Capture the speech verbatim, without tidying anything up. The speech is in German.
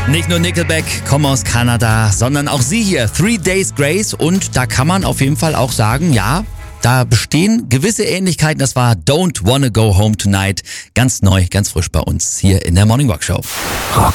Nicht nur Nickelback kommen aus Kanada, sondern auch sie hier, Three Days Grace. Und da kann man auf jeden Fall auch sagen, ja, da bestehen gewisse Ähnlichkeiten. Das war Don't Wanna Go Home Tonight. Ganz neu, ganz frisch bei uns hier in der Morning Rock Show. Rock